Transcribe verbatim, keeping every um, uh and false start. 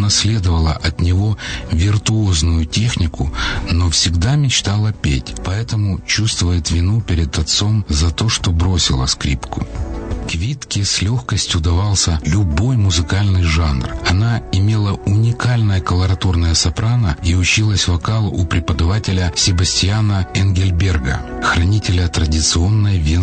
унаследовала от него виртуозную технику, но всегда мечтала петь, поэтому чувствует вину перед отцом за то, что бросила скрипку. Квитке с легкостью давался любой музыкальный жанр. Она имела уникальное колоратурное сопрано и училась вокалу у преподавателя Себастьяна Энгельберга, хранителя традиционной венской